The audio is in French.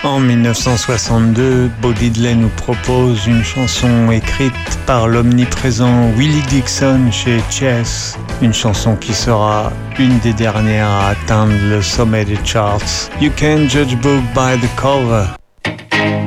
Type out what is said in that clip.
En 1962, Bo Diddley nous propose une chanson écrite par l'omniprésent Willie Dixon chez Chess, une chanson qui sera une des dernières à atteindre le sommet des charts. You can't judge book by the cover.